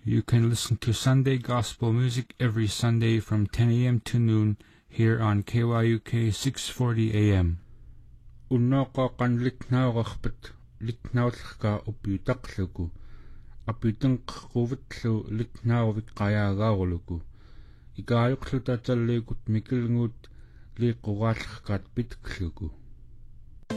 You can listen to Sunday gospel music every Sunday from 10 a.m. to noon here on KYUK 640 AM. Unnaqa qanlitnaaqarpat litnaullerka uppiutaqluku apitenqquvitllu litnaaruvik qayaagaaruluku ikaajuqluta talliikut mikilnguut liiqquraallerkaat pitkluku